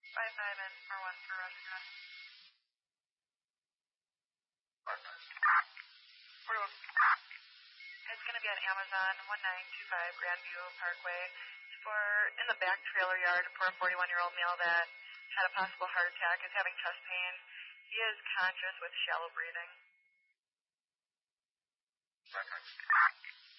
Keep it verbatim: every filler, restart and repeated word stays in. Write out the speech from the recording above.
Five five and four one for rescue. Forty-one. It's going to be on Amazon, one nine two five Grandview Parkway. For in the back trailer yard for a forty-one-year-old male that had a possible heart attack, is having chest pain. He is conscious with shallow breathing. Second.